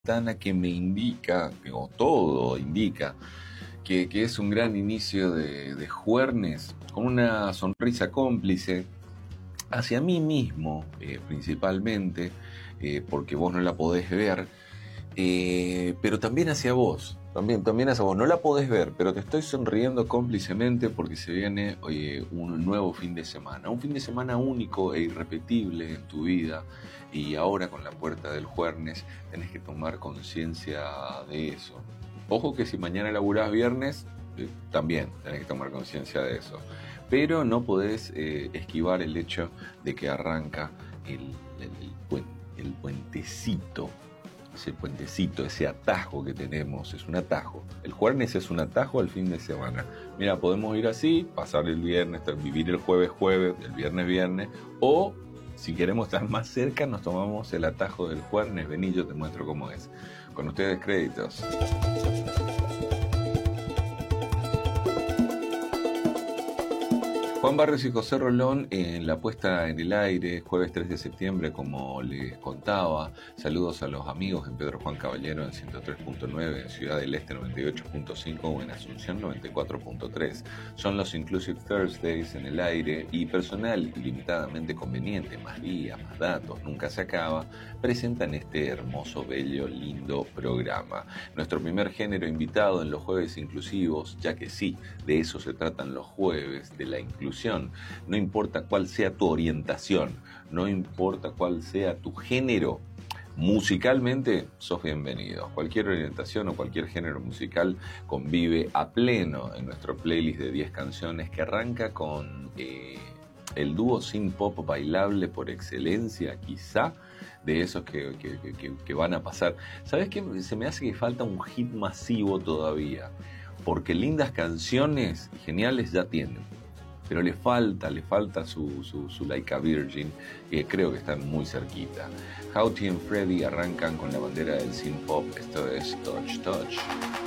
ventana que me indica, o todo indica, que es un gran inicio de Juernes, con una sonrisa cómplice hacia mí mismo, principalmente, porque vos no la podés ver, pero también hacia vos. También hacia vos. No la podés ver, pero te estoy sonriendo cómplicemente porque se viene un nuevo fin de semana. Un fin de semana único e irrepetible en tu vida. Y ahora con la puerta del Juernes tenés que tomar conciencia de eso. Ojo que si mañana laburás viernes, también tenés que tomar conciencia de eso. Pero no podés esquivar el hecho de que arranca el puentecito. Ese puentecito, ese atajo que tenemos, es un atajo. El Juernes es un atajo al fin de semana. Mira, podemos ir así, pasar el viernes, vivir el jueves, el viernes, o si queremos estar más cerca, nos tomamos el atajo del Juernes. Vení, yo te muestro cómo es. Con ustedes, créditos. Juan Barrios y José Rolón en la puesta en el aire, jueves 3 de septiembre, como les contaba. Saludos a los amigos en Pedro Juan Caballero en 103.9, en Ciudad del Este 98.5 o en Asunción 94.3. Son los Inclusive Thursdays en el aire y personal ilimitadamente conveniente, más días, más datos, nunca se acaba, presentan este hermoso, bello, lindo programa. Nuestro primer género invitado en los jueves inclusivos, ya que sí, de eso se tratan los jueves, de la inclusión. No importa cuál sea tu orientación, no importa cuál sea tu género, musicalmente sos bienvenido. Cualquier orientación o cualquier género musical convive a pleno en nuestro playlist de 10 canciones que arranca con el dúo synth pop bailable por excelencia, quizá, de esos que van a pasar. ¿Sabes qué? Se me hace que falta un hit masivo todavía, porque lindas canciones geniales ya tienen. Pero le falta su Like a Virgin, que creo que están muy cerquita. Houghty y Freddy arrancan con la bandera del synth pop. Esto es Touch Touch.